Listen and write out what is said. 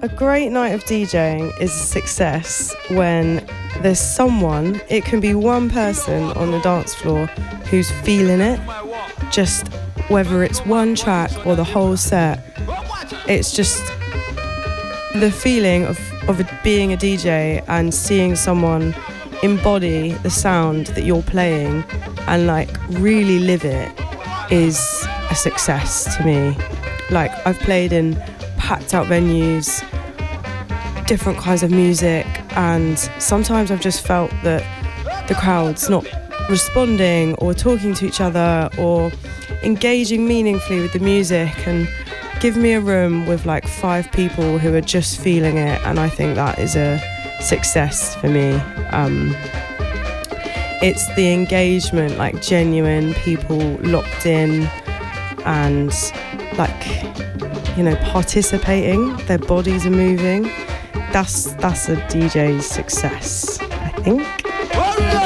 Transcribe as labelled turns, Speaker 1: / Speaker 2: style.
Speaker 1: A great night of DJing is a success when there's someone, it can be one person on the dance floor who's feeling it, just whether it's one track or the whole set. It's just the feeling of being a DJ and seeing someone embody the sound that you're playing and like really live it is a success to me. Like, I've played in packed out venues, different kinds of music, and sometimes I've just felt that the crowd's not responding or talking to each other or engaging meaningfully with the music, and give me a room with like 5 people who are just feeling it, and I think that is a success for me. It's the engagement, like genuine people locked in and like, you know, participating, their bodies are moving. That's a DJ's success, I think.